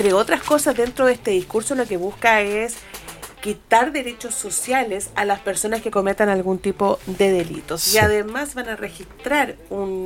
entre otras cosas, dentro de este discurso lo que busca es quitar derechos sociales a las personas que cometan algún tipo de delitos. Sí. Y además van a registrar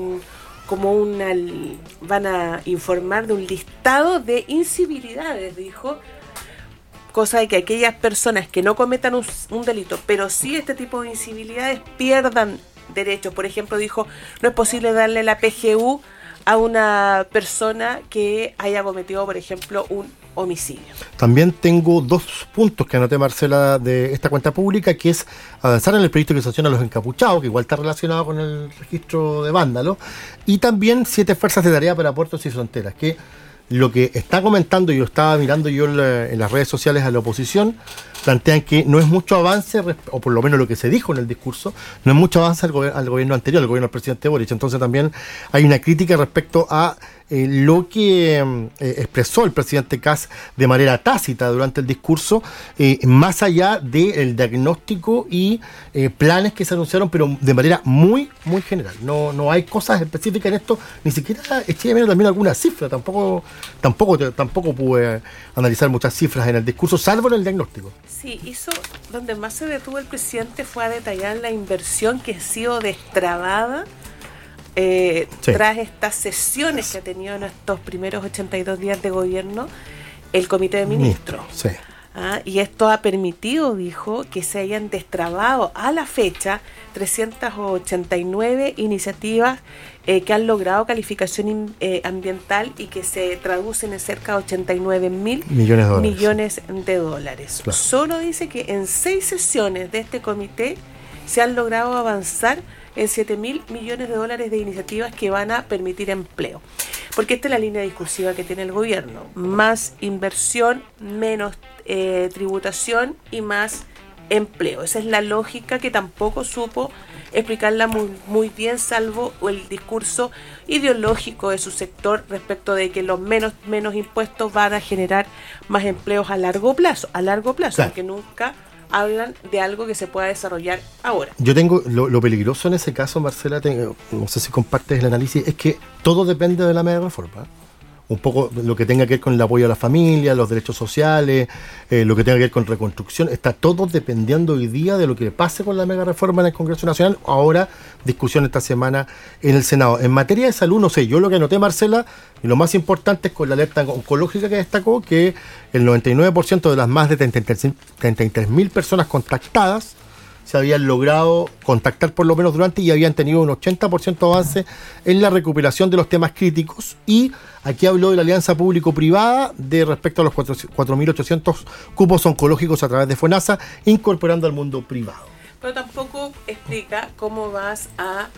van a informar de un listado de incivilidades, dijo, cosa de que aquellas personas que no cometan un delito, pero sí este tipo de incivilidades, pierdan derechos. Por ejemplo, dijo, no es posible darle la PGU a una persona que haya cometido, por ejemplo, un homicidio. También tengo 2 puntos que anoté, Marcela, de esta cuenta pública, que es avanzar en el proyecto que sanciona a los encapuchados, que igual está relacionado con el registro de vándalos, y también 7 fuerzas de tarea para puertos y fronteras, que lo que está comentando, yo estaba mirando en las redes sociales a la oposición, plantean que no es mucho avance, o por lo menos lo que se dijo en el discurso, no es mucho avance al gobierno anterior, al gobierno del presidente Boric. Entonces también hay una crítica respecto a lo que expresó el presidente Kast de manera tácita durante el discurso, más allá del diagnóstico y planes que se anunciaron, pero de manera muy, muy general. No hay cosas específicas en esto, ni siquiera eché de menos también alguna cifra, tampoco pude analizar muchas cifras en el discurso, salvo en el diagnóstico. Sí, donde más se detuvo el presidente fue a detallar la inversión que ha sido destrabada tras estas sesiones que ha tenido en estos primeros 82 días de gobierno el Comité de Ministros. Sí. Y esto ha permitido, dijo, que se hayan destrabado a la fecha 389 iniciativas que han logrado calificación ambiental y que se traducen en cerca de 89.000 millones de dólares. Claro. Solo dice que en 6 sesiones de este comité se han logrado avanzar en 7.000 millones de dólares de iniciativas que van a permitir empleo. Porque esta es la línea discursiva que tiene el gobierno. Más inversión, menos tributación y más empleo. Esa es la lógica que tampoco supo explicarla muy bien, salvo el discurso ideológico de su sector respecto de que los menos impuestos van a generar más empleos a largo plazo, claro. Porque nunca hablan de algo que se pueda desarrollar ahora. Yo tengo lo peligroso en ese caso, Marcela, no sé si compartes el análisis, es que todo depende de la mega reforma. Un poco lo que tenga que ver con el apoyo a la familia, los derechos sociales, lo que tenga que ver con reconstrucción, está todo dependiendo hoy día de lo que pase con la mega reforma en el Congreso Nacional. Ahora, discusión esta semana en el Senado. En materia de salud, no sé, yo lo que anoté, Marcela, y lo más importante es con la alerta oncológica que destacó, que el 99% de las más de 33.000 personas contactadas se habían logrado contactar por lo menos durante y habían tenido un 80% avance en la recuperación de los temas críticos. Y aquí habló de la alianza público-privada de respecto a los 4.800 cupos oncológicos a través de FONASA, incorporando al mundo privado. Pero tampoco explica cómo vas a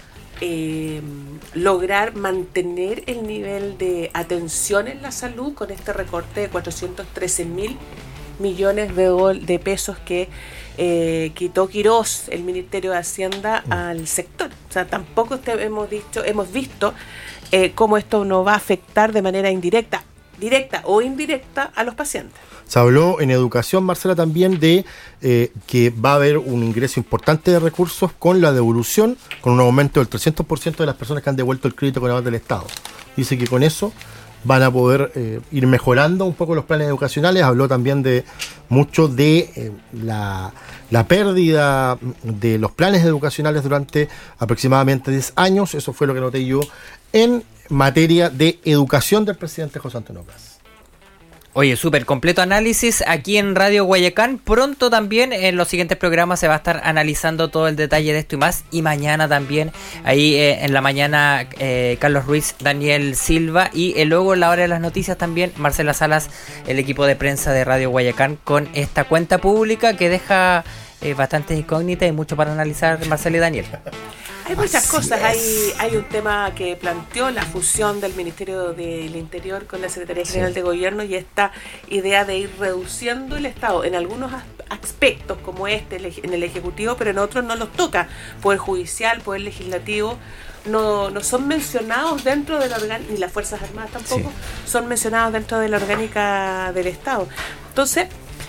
lograr mantener el nivel de atención en la salud con este recorte de 413.000 millones de pesos que quitó Quirós, el Ministerio de Hacienda, al sector. O sea, tampoco hemos visto cómo esto no va a afectar de manera directa o indirecta a los pacientes. Se habló en educación, Marcela, también de que va a haber un ingreso importante de recursos con la devolución, con un aumento del 300% de las personas que han devuelto el crédito con aval del Estado. Dice que con eso van a poder ir mejorando un poco los planes educacionales. Habló también de mucho de la pérdida de los planes educacionales durante aproximadamente 10 años. Eso fue lo que noté yo en materia de educación del presidente José Antonio Kast. Oye, súper completo análisis aquí en Radio Guayacán. Pronto también en los siguientes programas se va a estar analizando todo el detalle de esto y más. Y mañana también, ahí en la mañana, Carlos Ruiz, Daniel Silva. Y luego en la hora de las noticias también, Marcela Salas, el equipo de prensa de Radio Guayacán, con esta cuenta pública que deja bastantes incógnitas y mucho para analizar, Marcela y Daniel. Hay muchas cosas. Hay un tema que planteó la fusión del Ministerio del Interior con la Secretaría General de Gobierno y esta idea de ir reduciendo el Estado en algunos aspectos como en el Ejecutivo, pero en otros no los toca. Poder Judicial, Poder Legislativo no son mencionados dentro de la orgánica, ni las Fuerzas Armadas tampoco son mencionados dentro de la orgánica del Estado. Entonces,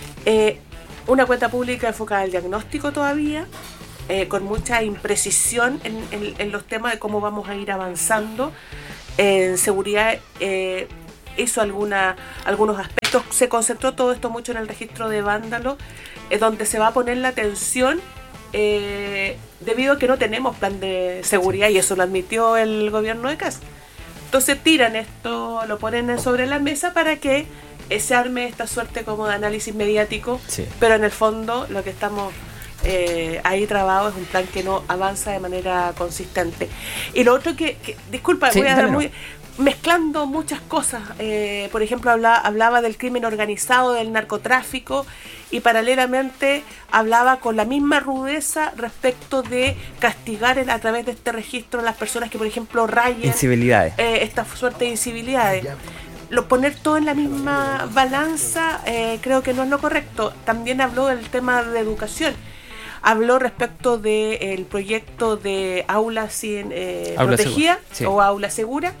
una cuenta pública enfocada al diagnóstico todavía, con mucha imprecisión en los temas de cómo vamos a ir avanzando en seguridad hizo algunos aspectos. Se concentró todo esto mucho en el registro de vándalos, donde se va a poner la atención debido a que no tenemos plan de seguridad, y eso lo admitió el gobierno de Kast. Entonces tiran esto, lo ponen sobre la mesa para que se arme esta suerte como de análisis mediático, sí. Pero en el fondo lo que estamos ahí trabado es un plan que no avanza de manera consistente. Y lo otro que disculpa, sí, voy a dar mezclando muchas cosas, por ejemplo hablaba del crimen organizado, del narcotráfico, y paralelamente hablaba con la misma rudeza respecto de castigar a través de este registro a las personas que, por ejemplo, rayen incivilidades, esta suerte de incivilidades. Poner todo en la misma balanza creo que no es lo correcto. También habló del tema de educación. Habló respecto del proyecto de aula protegida, sí, o aula segura.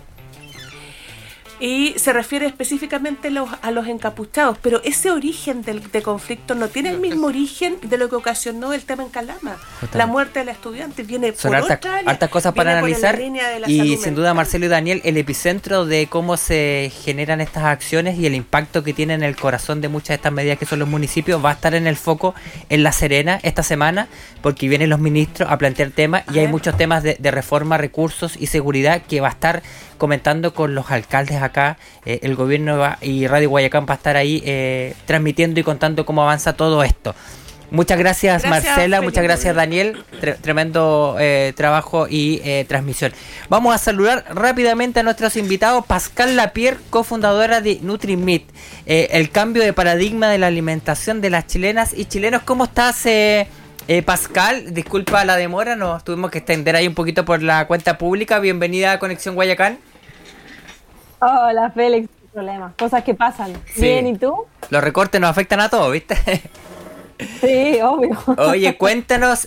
Y se refiere específicamente a los encapuchados, pero ese origen de conflicto no tiene el mismo origen de lo que ocasionó el tema en Calama. Totalmente. La muerte de la estudiante viene por otra área, hartas cosas para analizar, y sin duda Marcelo y Daniel, el epicentro de cómo se generan estas acciones y el impacto que tienen en el corazón de muchas de estas medidas que son los municipios va a estar en el foco en La Serena esta semana, porque vienen los ministros a plantear temas y hay muchos temas de reforma, recursos y seguridad que va a estar comentando con los alcaldes acá. El gobierno y Radio Guayacán va a estar ahí transmitiendo y contando cómo avanza todo esto. Muchas gracias Marcela, Felipe. Muchas gracias Daniel, tremendo trabajo y transmisión. Vamos a saludar rápidamente a nuestros invitados. Pascal Lapierre, cofundadora de NutriMeat, el cambio de paradigma de la alimentación de las chilenas y chilenos. ¿Cómo estás, Pascal? Disculpa la demora, nos tuvimos que extender ahí un poquito por la cuenta pública. Bienvenida a Conexión Guayacán. Hola Félix, no hay problema, cosas que pasan. Sí. Bien, ¿y tú? Los recortes nos afectan a todos, ¿viste? Sí, obvio. Oye, cuéntanos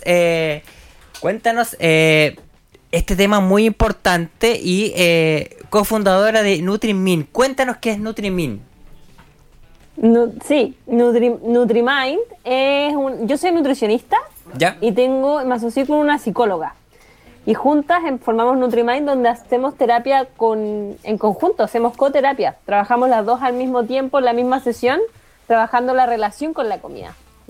este tema muy importante y cofundadora de NutriMeat. Cuéntanos qué es NutriMeat. Sí, NutriMind es yo soy nutricionista. ¿Ya? Y me asocié con una psicóloga. Y juntas formamos NutriMind, donde hacemos terapia en conjunto, hacemos coterapia. Trabajamos las dos al mismo tiempo en la misma sesión, trabajando la relación con la comida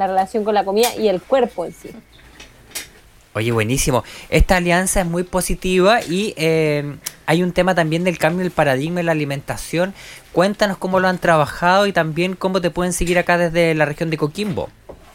y el cuerpo en sí. Oye, buenísimo. Esta alianza es muy positiva y hay un tema también del cambio del paradigma en la alimentación. Cuéntanos cómo lo han trabajado y también cómo te pueden seguir acá desde la región de Coquimbo.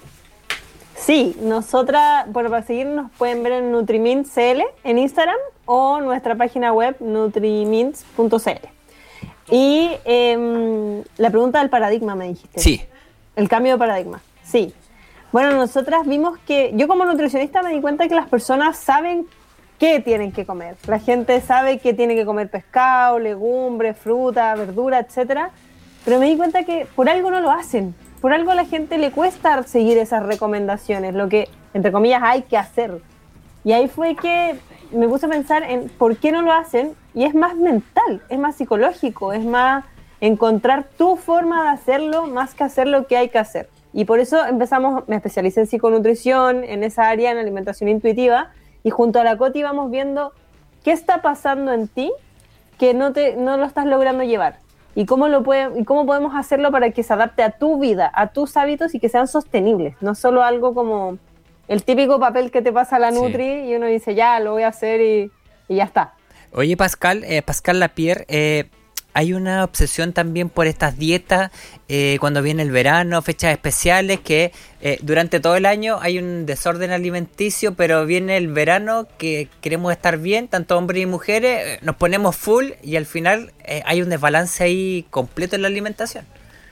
Sí, nosotras, para seguirnos pueden ver en NutriMint CL en Instagram o nuestra página web nutrimint.cl. Y la pregunta del paradigma me dijiste. Sí. El cambio de paradigma, sí. Bueno, nosotras vimos que, yo como nutricionista me di cuenta que las personas saben qué tienen que comer. La gente sabe que tiene que comer pescado, legumbres, fruta, verdura, etcétera. Pero me di cuenta que por algo no lo hacen. Por algo a la gente le cuesta seguir esas recomendaciones, lo que, entre comillas, hay que hacer. Y ahí fue que me puse a pensar en por qué no lo hacen, y es más mental, es más psicológico, es más encontrar tu forma de hacerlo más que hacer lo que hay que hacer. Y por eso me especialicé en psiconutrición, en esa área, en alimentación intuitiva, y junto a la Coti vamos viendo qué está pasando en ti que no lo estás logrando llevar. Y cómo podemos hacerlo para que se adapte a tu vida, a tus hábitos y que sean sostenibles. No solo algo como el típico papel que te pasa la Nutri, sí, y uno dice, ya, lo voy a hacer y ya está. Oye, Pascal Lapierre, hay una obsesión también por estas dietas cuando viene el verano, fechas especiales, que durante todo el año hay un desorden alimenticio, pero viene el verano que queremos estar bien, tanto hombres y mujeres, nos ponemos full y al final hay un desbalance ahí completo en la alimentación.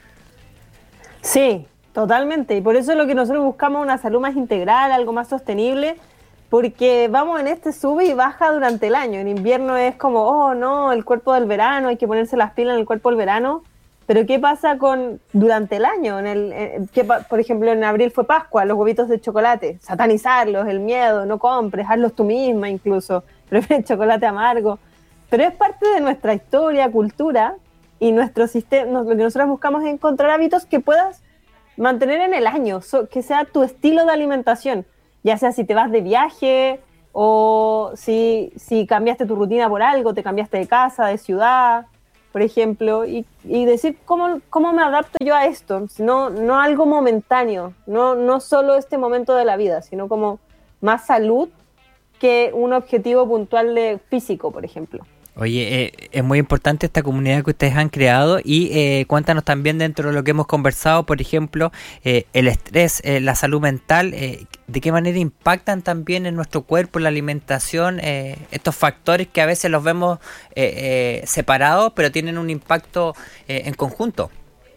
Sí, totalmente, y por eso es lo que nosotros buscamos, una salud más integral, algo más sostenible, porque vamos en este sube y baja durante el año. En invierno es como, oh no, el cuerpo del verano, hay que ponerse las pilas en el cuerpo del verano. Pero ¿qué pasa durante el año? Por ejemplo, en abril fue Pascua, los huevitos de chocolate, satanizarlos, el miedo, no compres, hazlos tú misma incluso, prefiere chocolate amargo. Pero es parte de nuestra historia, cultura, y nuestro sistema. Lo que nosotros buscamos es encontrar hábitos que puedas mantener en el año, que sea tu estilo de alimentación. Ya sea si te vas de viaje o si cambiaste tu rutina por algo, te cambiaste de casa, de ciudad. por ejemplo, y decir cómo me adapto yo a esto, no algo momentáneo, no solo este momento de la vida, sino como más salud que un objetivo puntual de físico, por ejemplo. Oye, es muy importante esta comunidad que ustedes han creado y cuéntanos también dentro de lo que hemos conversado, por ejemplo, el estrés, la salud mental, de qué manera impactan también en nuestro cuerpo, la alimentación, estos factores que a veces los vemos separados, pero tienen un impacto en conjunto.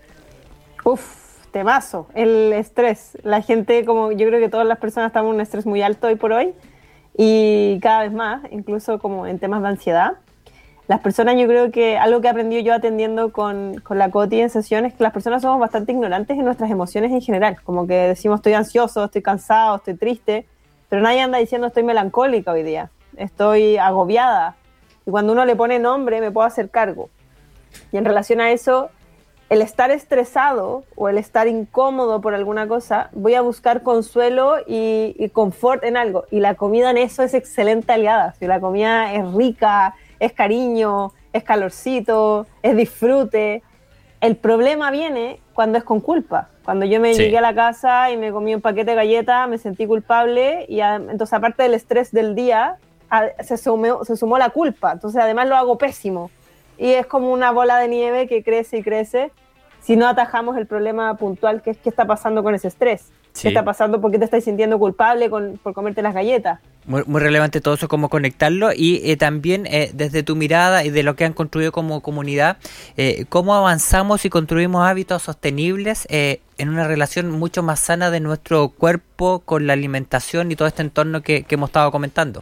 Temazo, el estrés. La gente, como yo creo que todas las personas estamos en un estrés muy alto hoy por hoy y cada vez más, incluso como en temas de ansiedad. Las personas, yo creo que algo que he aprendido yo atendiendo con la Coti en sesiones es que las personas somos bastante ignorantes en nuestras emociones en general. Como que decimos estoy ansioso, estoy cansado, estoy triste, pero nadie anda diciendo estoy melancólica hoy día, estoy agobiada. Y cuando uno le pone nombre me puedo hacer cargo. Y en relación a eso, el estar estresado o el estar incómodo por alguna cosa, voy a buscar consuelo y confort en algo. Y la comida en eso es excelente aliada. Si la comida es rica, es cariño, es calorcito, es disfrute. El problema viene cuando es con culpa. Cuando yo me llegué a la casa y me comí un paquete de galletas, me sentí culpable y entonces aparte del estrés del día, se sumó la culpa. Entonces además lo hago pésimo. Y es como una bola de nieve que crece y crece si no atajamos el problema puntual que es qué está pasando con ese estrés. ¿Qué está pasando? ¿Por qué te estás sintiendo culpable por comerte las galletas? Muy relevante todo eso, cómo conectarlo y también desde tu mirada y de lo que han construido como comunidad, cómo avanzamos y construimos hábitos sostenibles en una relación mucho más sana de nuestro cuerpo con la alimentación y todo este entorno que hemos estado comentando.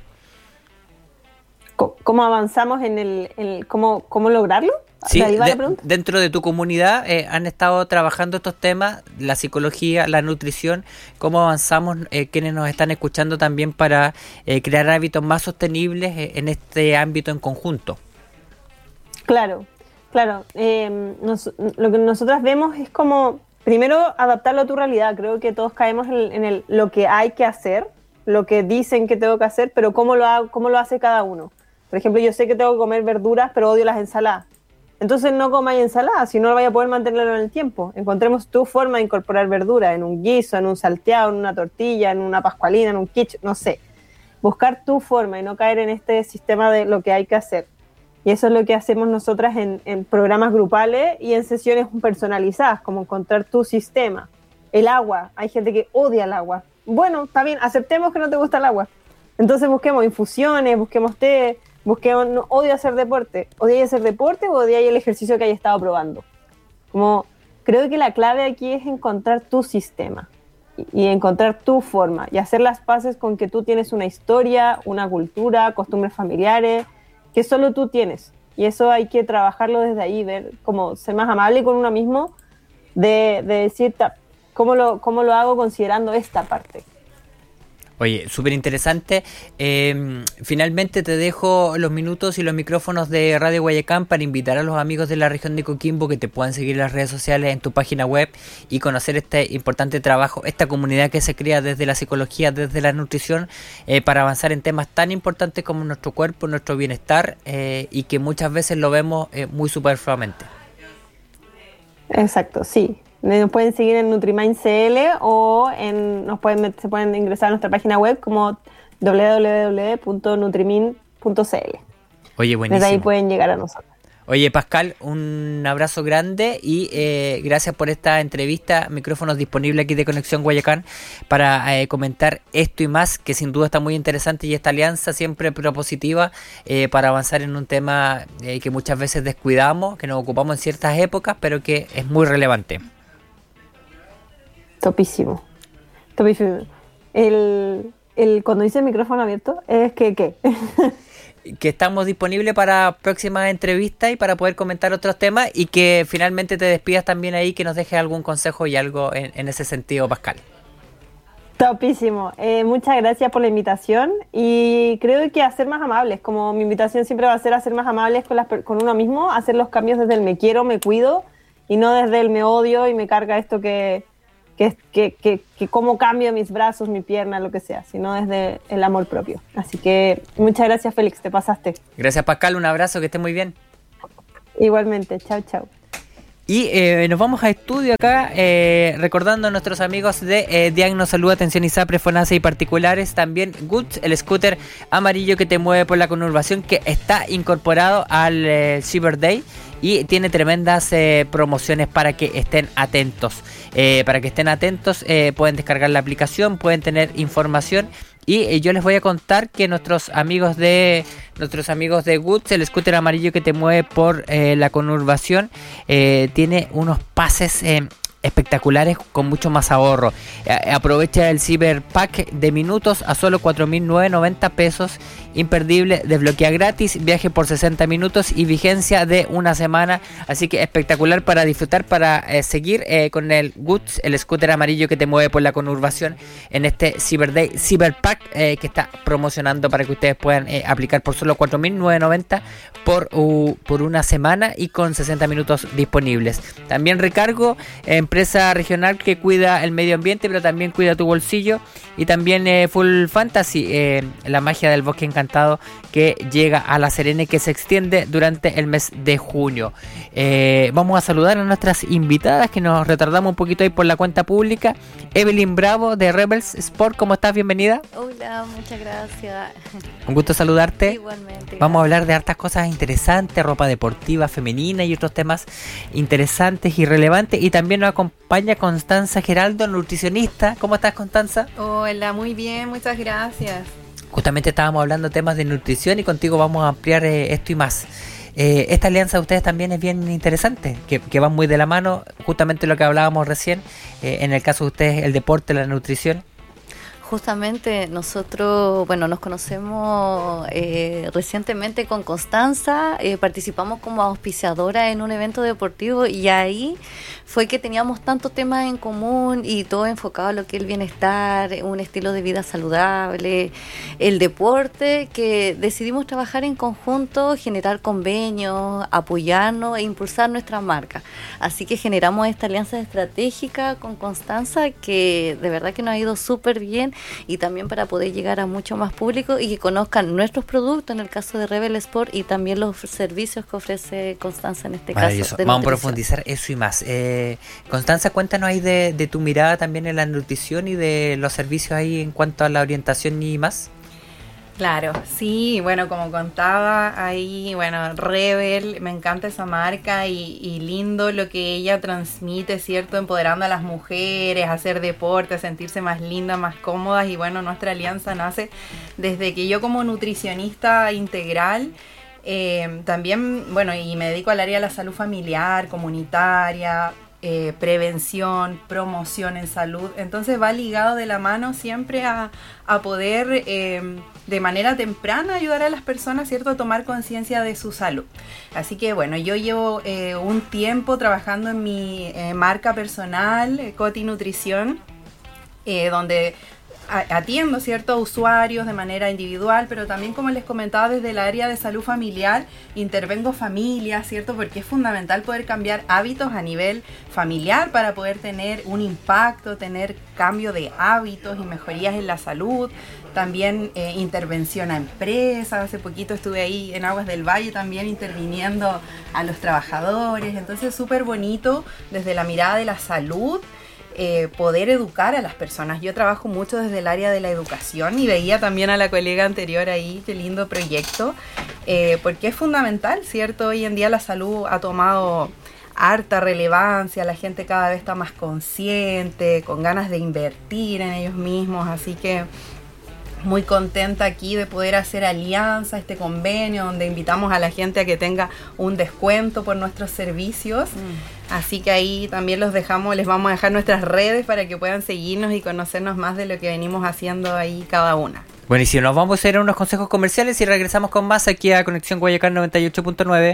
¿Cómo avanzamos en cómo lograrlo? Sí, dentro de tu comunidad han estado trabajando estos temas, la psicología, la nutrición, cómo avanzamos, quienes nos están escuchando también para crear hábitos más sostenibles en este ámbito en conjunto. Claro. Lo que nosotras vemos es como, primero, adaptarlo a tu realidad. Creo que todos caemos en lo que hay que hacer, lo que dicen que tengo que hacer, pero cómo lo hace cada uno. Por ejemplo, yo sé que tengo que comer verduras, pero odio las ensaladas. Entonces no comáis ensalada, si no lo vais a poder mantenerlo en el tiempo. Encontremos tu forma de incorporar verdura en un guiso, en un salteado, en una tortilla, en una pascualina, en un quiche, no sé. Buscar tu forma y no caer en este sistema de lo que hay que hacer. Y eso es lo que hacemos nosotras en programas grupales y en sesiones personalizadas, como encontrar tu sistema. El agua, hay gente que odia el agua. Bueno, está bien, aceptemos que no te gusta el agua. Entonces busquemos infusiones, busquemos té, no, odio hacer deporte. ¿Odiáis hacer deporte o odiáis el ejercicio que hayas estado probando? Como, creo que la clave aquí es encontrar tu sistema y encontrar tu forma y hacer las paces con que tú tienes una historia, una cultura, costumbres familiares que solo tú tienes. Y eso hay que trabajarlo desde ahí, ver cómo ser más amable con uno mismo, de decir cómo lo hago considerando esta parte. Oye, súper interesante. Finalmente te dejo los minutos y los micrófonos de Radio Guayacán para invitar a los amigos de la región de Coquimbo que te puedan seguir en las redes sociales, en tu página web y conocer este importante trabajo, esta comunidad que se crea desde la psicología, desde la nutrición, para avanzar en temas tan importantes como nuestro cuerpo, nuestro bienestar y que muchas veces lo vemos muy superfluamente. Exacto, sí. Nos pueden seguir en NutriMindCL o se pueden ingresar a nuestra página web como www.nutrimind.cl. Oye, buenísimo. Desde ahí pueden llegar a nosotros. Oye, Pascal, un abrazo grande y gracias por esta entrevista. Micrófonos disponibles aquí de Conexión Guayacán para comentar esto y más, que sin duda está muy interesante, y esta alianza siempre propositiva para avanzar en un tema que muchas veces descuidamos, que nos ocupamos en ciertas épocas, pero que es muy relevante. Topísimo. Cuando dice micrófono abierto, es que ¿qué? Que estamos disponibles para próximas entrevistas y para poder comentar otros temas, y que finalmente te despidas también ahí, que nos dejes algún consejo y algo en ese sentido, Pascal. Topísimo. Muchas gracias por la invitación y creo que a ser más amables, como mi invitación siempre va a ser a ser más amables con uno mismo, hacer los cambios desde el me quiero, me cuido y no desde el me odio y me carga esto que cómo cambio mis brazos, mi pierna, lo que sea, sino desde el amor propio. Así que muchas gracias, Félix, te pasaste. Gracias, Pascal, un abrazo, que esté muy bien. Igualmente, chao, chao. Y nos vamos a estudio acá, recordando a nuestros amigos de Diagno Salud, Atención ISAPRE, FONASA y particulares. También Goods, el scooter amarillo que te mueve por la conurbación, que está incorporado al Cyber Day y tiene tremendas promociones para que estén atentos. Pueden descargar la aplicación, pueden tener información. Y yo les voy a contar que nuestros amigos de Goods, el scooter amarillo que te mueve por la conurbación, tiene unos pases espectaculares con mucho más ahorro. Aprovecha el Cyber Pack de minutos a solo 4.990 pesos. Imperdible, desbloquea gratis, viaje por 60 minutos y vigencia de una semana. Así que espectacular para disfrutar, para seguir con el Goods, el scooter amarillo que te mueve por la conurbación en este Cyber Day, Cyber Pack que está promocionando para que ustedes puedan aplicar por solo 4.990 por una semana y con 60 minutos disponibles. También Recargo, empresa regional que cuida el medio ambiente pero también cuida tu bolsillo. Y también Full Fantasy, la magia del bosque encantado que llega a La Serena y que se extiende durante el mes de junio. Vamos a saludar a nuestras invitadas, que nos retardamos un poquito ahí por la cuenta pública. Evelyn Bravo de Rebels Sport, ¿cómo estás? Bienvenida. Hola, muchas gracias. Un gusto saludarte. Igualmente. Vamos a hablar de hartas cosas interesantes, ropa deportiva femenina y otros temas interesantes y relevantes. Y también nos acompaña Constanza Geraldo, nutricionista. ¿Cómo estás, Constanza? Hola, muy bien, muchas gracias. Justamente estábamos hablando de temas de nutrición y contigo vamos a ampliar esto y más. Esta alianza de ustedes también es bien interesante, que van muy de la mano, justamente lo que hablábamos recién, en el caso de ustedes, el deporte, la nutrición. Justamente nosotros, nos conocemos recientemente con Constanza, participamos como auspiciadora en un evento deportivo y ahí fue que teníamos tantos temas en común y todo enfocado a lo que es el bienestar, un estilo de vida saludable, el deporte, que decidimos trabajar en conjunto, generar convenios, apoyarnos e impulsar nuestra marca. Así que generamos esta alianza estratégica con Constanza que de verdad que nos ha ido súper bien, y también para poder llegar a mucho más público y que conozcan nuestros productos, en el caso de Rebel Sport, y también los servicios que ofrece Constanza en este caso. Vamos a profundizar eso y más. Constanza, cuéntanos ahí de tu mirada también en la nutrición y de los servicios ahí en cuanto a la orientación y más. Claro, sí, como contaba ahí, Rebel, me encanta esa marca y lindo lo que ella transmite, ¿cierto? Empoderando a las mujeres, a hacer deporte, a sentirse más lindas, más cómodas, y nuestra alianza nace desde que yo como nutricionista integral, también, y me dedico al área de la salud familiar, comunitaria, prevención, promoción en salud. Entonces va ligado de la mano siempre a poder de manera temprana ayudar a las personas, ¿cierto?, a tomar conciencia de su salud. Así que yo llevo un tiempo trabajando en mi marca personal, Coti Nutrición, donde atiendo ciertos usuarios de manera individual, pero también, como les comentaba, desde el área de salud familiar intervengo familias, ¿cierto? Porque es fundamental poder cambiar hábitos a nivel familiar para poder tener un impacto, tener cambio de hábitos y mejorías en la salud. También intervención a empresas. Hace poquito estuve ahí en Aguas del Valle también interviniendo a los trabajadores. Entonces, súper bonito desde la mirada de la salud. Poder educar a las personas. Yo trabajo mucho desde el área de la educación y veía también a la colega anterior ahí, qué lindo proyecto, porque es fundamental, ¿cierto? Hoy en día la salud ha tomado harta relevancia, la gente cada vez está más consciente, con ganas de invertir en ellos mismos, así que muy contenta aquí de poder hacer alianza, este convenio donde invitamos a la gente a que tenga un descuento por nuestros servicios. Así que ahí también les vamos a dejar nuestras redes para que puedan seguirnos y conocernos más de lo que venimos haciendo ahí cada una. Bueno, y si nos vamos a ir a unos consejos comerciales y regresamos con más aquí a Conexión Guayacán 98.9.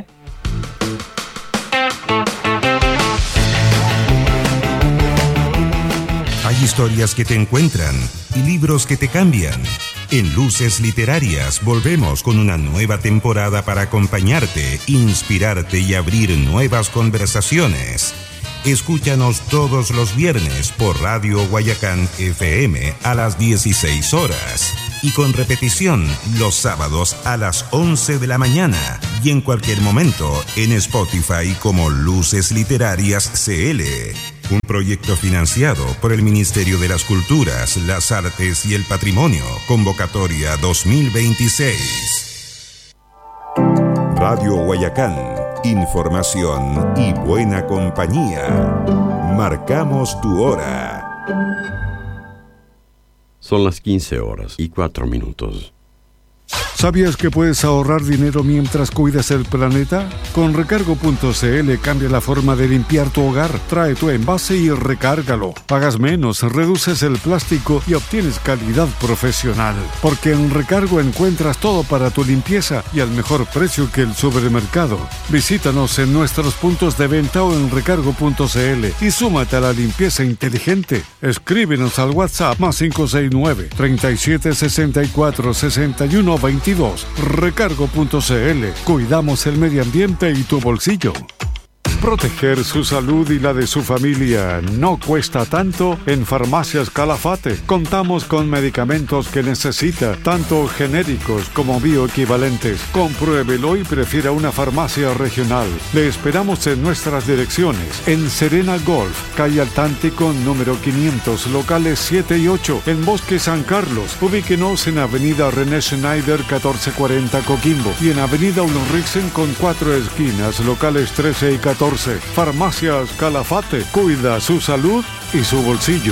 Hay historias que te encuentran y libros que te cambian. En Luces Literarias volvemos con una nueva temporada para acompañarte, inspirarte y abrir nuevas conversaciones. Escúchanos todos los viernes por Radio Guayacán FM a las 16 horas y con repetición los sábados a las 11 de la mañana y en cualquier momento en Spotify como Luces Literarias CL. Un proyecto financiado por el Ministerio de las Culturas, las Artes y el Patrimonio. Convocatoria 2026. Radio Guayacán. Información y buena compañía. Marcamos tu hora. Son las 15:04. ¿Sabías que puedes ahorrar dinero mientras cuidas el planeta? Con Recargo.cl cambia la forma de limpiar tu hogar. Trae tu envase y recárgalo. Pagas menos, reduces el plástico y obtienes calidad profesional. Porque en Recargo encuentras todo para tu limpieza y al mejor precio que el supermercado. Visítanos en nuestros puntos de venta o en Recargo.cl y súmate a la limpieza inteligente. Escríbenos al WhatsApp +569 3764 6122. Recargo.cl. Cuidamos el medio ambiente y tu bolsillo. Proteger su salud y la de su familia no cuesta tanto en Farmacias Calafate. Contamos con medicamentos que necesita, tanto genéricos como bioequivalentes. Compruébelo y prefiera una farmacia regional. Le esperamos en nuestras direcciones. En Serena Golf, calle Altántico, número 500, locales 7 y 8, en Bosque San Carlos. Ubíquenos en Avenida René Schneider, 1440 Coquimbo. Y en Avenida Ulriksen con 4 esquinas, locales 13 y 14. Farmacias Calafate. Cuida su salud y su bolsillo.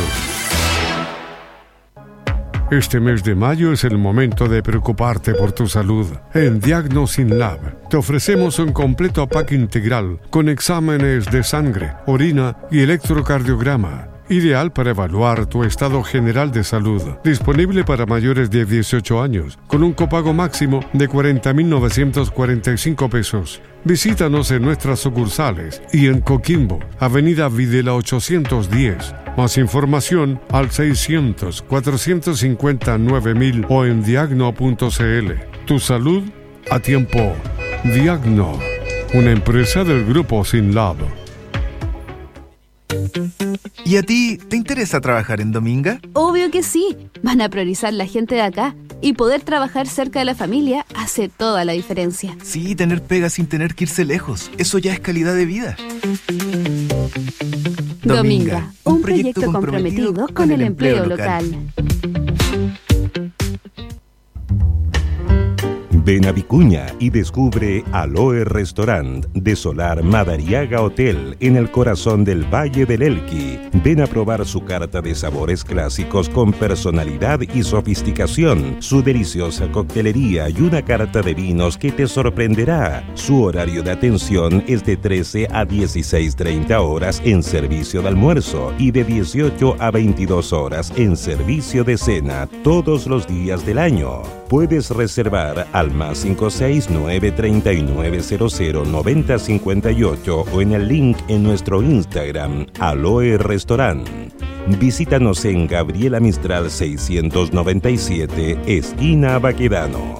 Este mes de mayo es el momento de preocuparte por tu salud. En Diagnosin Lab te ofrecemos un completo pack integral con exámenes de sangre, orina y electrocardiograma. Ideal para evaluar tu estado general de salud. Disponible para mayores de 18 años, con un copago máximo de 40.945 pesos. Visítanos en nuestras sucursales y en Coquimbo, Avenida Videla 810. Más información al 600-450-9000 o en diagno.cl. Tu salud a tiempo. Diagno, una empresa del grupo SYNLAB. ¿Y a ti te interesa trabajar en Dominga? Obvio que sí. Van a priorizar la gente de acá. Y poder trabajar cerca de la familia hace toda la diferencia. Sí, tener pega sin tener que irse lejos. Eso ya es calidad de vida. Dominga, un proyecto comprometido con el empleo local. Ven a Vicuña y descubre Aloe Restaurant de Solar Madariaga Hotel en el corazón del Valle del Elqui. Ven a probar su carta de sabores clásicos con personalidad y sofisticación, su deliciosa coctelería y una carta de vinos que te sorprenderá. Su horario de atención es de 13 a 16:30 horas en servicio de almuerzo y de 18 a 22 horas en servicio de cena todos los días del año. Puedes reservar al +569 3900 9058 o en el link en nuestro Instagram, Aloe Restaurant. Visítanos en Gabriela Mistral 697, esquina Baquedano.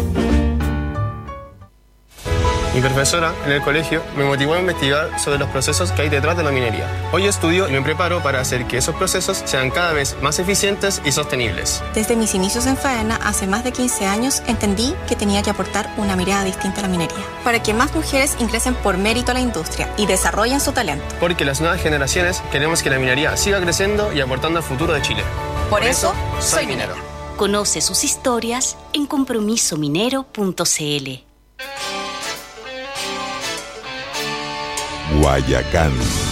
Mi profesora en el colegio me motivó a investigar sobre los procesos que hay detrás de la minería. Hoy estudio y me preparo para hacer que esos procesos sean cada vez más eficientes y sostenibles. Desde mis inicios en faena, hace más de 15 años, entendí que tenía que aportar una mirada distinta a la minería, para que más mujeres ingresen por mérito a la industria y desarrollen su talento. Porque las nuevas generaciones queremos que la minería siga creciendo y aportando al futuro de Chile. Por eso, soy minero. Conoce sus historias en compromisominero.cl. Guayacán.